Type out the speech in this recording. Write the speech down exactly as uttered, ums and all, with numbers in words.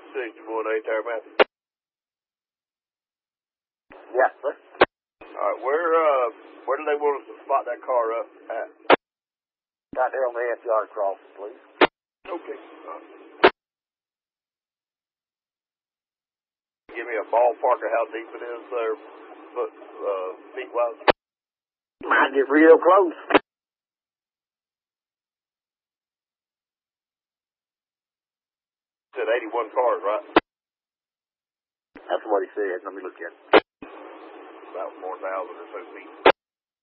sixty-one eight there, Matthew. Yes, sir. All right, where uh, where do they want us to spot that car up at? Right there on the F yard crossing, please. Okay. Uh, give me a ballpark of how deep it is there, foot, uh, feet wise. Might get real close. Said eighty-one cars, right? That's what he said. Let me look at it. About four thousand or so feet.